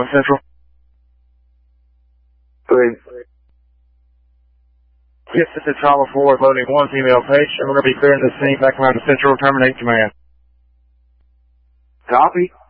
on Central. Good. Yes, this is Travel Forward, loading 1 female page. I'm going to be clearing the scene back around the Central. Terminate command. Copy.